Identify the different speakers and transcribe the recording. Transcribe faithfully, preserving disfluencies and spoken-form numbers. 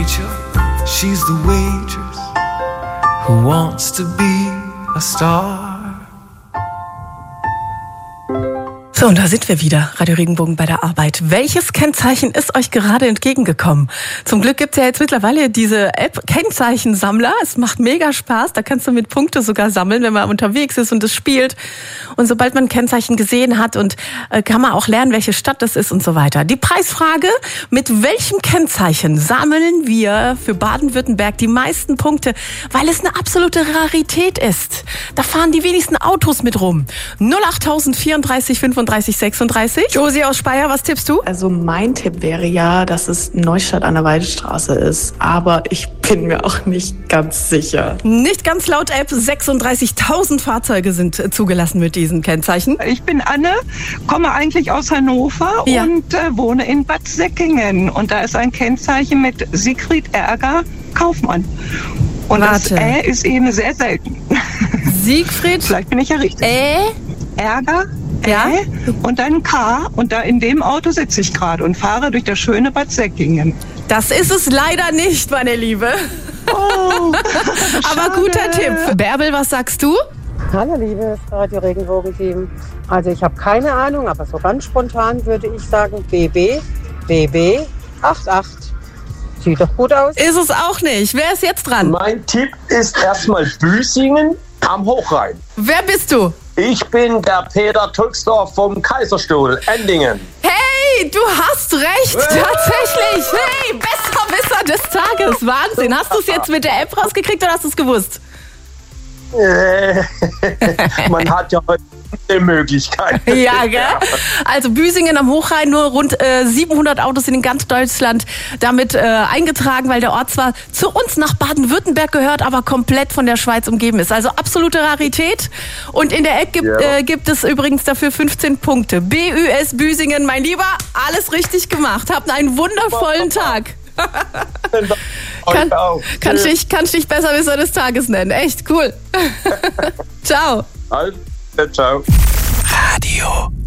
Speaker 1: Rachel, she's the waitress who wants to be a star.
Speaker 2: So, und da sind wir wieder, Radio Regenbogen bei der Arbeit. Welches Kennzeichen ist euch gerade entgegengekommen? Zum Glück gibt's ja jetzt mittlerweile diese App Kennzeichensammler. Es macht mega Spaß, da kannst du mit Punkte sogar sammeln, wenn man unterwegs ist und es spielt. Und sobald man ein Kennzeichen gesehen hat, und äh, kann man auch lernen, welche Stadt das ist und so weiter. Die Preisfrage: Mit welchem Kennzeichen sammeln wir für Baden-Württemberg die meisten Punkte? Weil es eine absolute Rarität ist. Da fahren die wenigsten Autos mit rum. null acht vierunddreißig fünfunddreißig sechsunddreißig. Josi aus Speyer, was tippst du?
Speaker 3: Also mein Tipp wäre ja, dass es Neustadt an der Weidestraße ist. Aber ich bin mir auch nicht ganz sicher.
Speaker 2: Nicht ganz laut App. sechsunddreißigtausend Fahrzeuge sind äh, zugelassen mit diesem Kennzeichen.
Speaker 4: Ich bin Anne, komme eigentlich aus Hannover
Speaker 2: Ja.
Speaker 4: und äh, wohne in Bad Säckingen. Und da ist ein Kennzeichen mit Siegfried Ärger Kaufmann. Und das
Speaker 2: Warte.
Speaker 4: Ä ist eben sehr selten.
Speaker 2: Siegfried
Speaker 4: Vielleicht bin ich ja richtig.
Speaker 2: Äh,
Speaker 4: Ärger,
Speaker 2: Ja.
Speaker 4: Ä und dann K. Und da in dem Auto sitze ich gerade und fahre durch das schöne Bad Säckingen.
Speaker 2: das ist es leider nicht, meine Liebe.
Speaker 4: Oh,
Speaker 2: Aber guter Tipp. Bärbel, was sagst du?
Speaker 5: Hallo liebes Radio Regenbogen-Team. Also ich habe keine Ahnung, aber so ganz spontan würde ich sagen B B, B B achtundachtzig. Sieht doch gut aus.
Speaker 2: Ist es auch nicht. Wer ist jetzt dran?
Speaker 6: Mein Tipp ist erstmal Büsingen am Hochrhein.
Speaker 2: Wer bist du?
Speaker 6: Ich bin der Peter Tolksdorf vom Kaiserstuhl, Endingen.
Speaker 2: Hey, du hast recht, tatsächlich. Hey, Besserwisser des Tages. Wahnsinn. Hast du es jetzt mit der App rausgekriegt oder hast du es gewusst?
Speaker 6: Äh, Man hat ja heute eine Möglichkeit.
Speaker 2: Ja, gell? Also Büsingen am Hochrhein, nur rund äh, siebenhundert Autos sind in ganz Deutschland damit äh, eingetragen, weil der Ort zwar zu uns nach Baden-Württemberg gehört, aber komplett von der Schweiz umgeben ist. Also absolute Rarität. Und in der App gibt,
Speaker 6: Ja.
Speaker 2: äh, gibt es übrigens dafür fünfzehn Punkte. B Ü S Büsingen, mein Lieber, alles richtig gemacht. Habt einen wundervollen Tag. Kann,
Speaker 6: Euch auch.
Speaker 2: kannst dich, kannst dich Besserwisser des Tages nennen. Echt cool. Ciao.
Speaker 6: Also, ciao.
Speaker 1: Radio